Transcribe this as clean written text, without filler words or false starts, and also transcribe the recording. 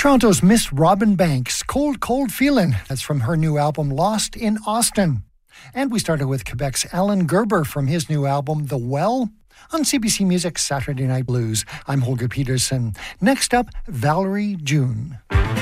Toronto's Miss Robin Banks, Cold, Cold Feelin'. That's from her new album, Lost in Austin. And we started with Quebec's Alan Gerber from his new album, The Well, on CBC Music's Saturday Night Blues. I'm Holger Peterson. Next up, Valerie June.